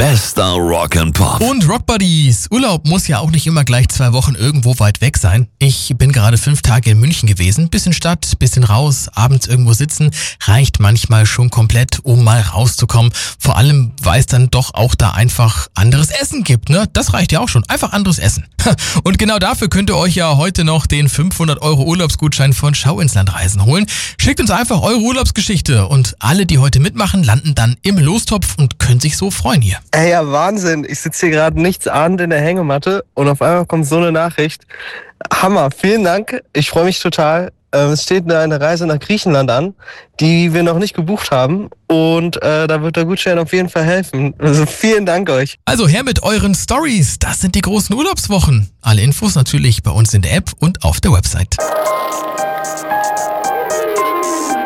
Bester Rock and Pop. Und Rock Buddies. Urlaub muss ja auch nicht immer gleich 2 Wochen irgendwo weit weg sein. Ich bin gerade 5 Tage in München gewesen. Bisschen Stadt, bisschen raus, abends irgendwo sitzen. Reicht manchmal schon komplett, um mal rauszukommen. Vor allem, weil es dann doch auch da einfach anderes Essen gibt, ne? Das reicht ja auch schon. Einfach anderes Essen. Und genau dafür könnt ihr euch ja heute noch den 500 € Urlaubsgutschein von Schau ins Land Reisen holen. Schickt uns einfach eure Urlaubsgeschichte und alle, die heute mitmachen, landen dann im Lostopf und können sich so freuen hier. Ey, ja, Wahnsinn. Ich sitze hier gerade nichtsahnend in der Hängematte und auf einmal kommt so eine Nachricht. Hammer, vielen Dank. Ich freue mich total. Es steht eine Reise nach Griechenland an, die wir noch nicht gebucht haben. Und da wird der Gutschein auf jeden Fall helfen. Also vielen Dank euch. Also her mit euren Stories. Das sind die großen Urlaubswochen. Alle Infos natürlich bei uns in der App und auf der Website.